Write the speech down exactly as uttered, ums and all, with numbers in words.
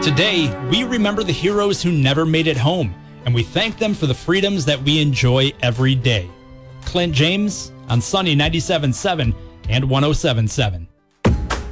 Today, we remember the heroes who never made it home, and we thank them for the freedoms that we enjoy every day. Clint James on Sunny ninety-seven point seven and one oh seven point seven.